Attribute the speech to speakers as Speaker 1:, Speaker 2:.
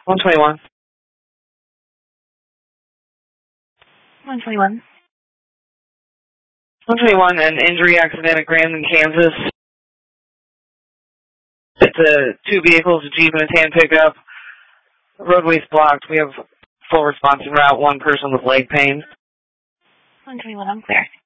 Speaker 1: 121.
Speaker 2: 121.
Speaker 1: 121, an injury accident at Grandin, Kansas. It's two vehicles, a Jeep and a tan pickup. The roadway's blocked. We have full response en route. One person with leg pain.
Speaker 2: 121, I'm clear.